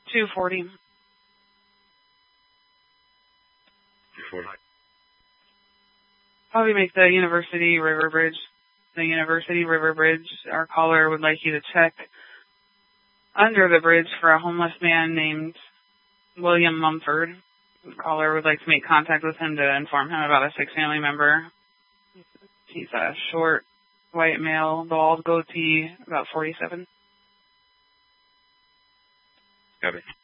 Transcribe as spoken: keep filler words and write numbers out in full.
two forty. two forty. Probably make the University River Bridge. The University River Bridge. Our caller would like you to check under the bridge for a homeless man named William Mumford. The caller would like to make contact with him to inform him about a sick family member. He's a short, white male, bald goatee, about forty-seven. Got it.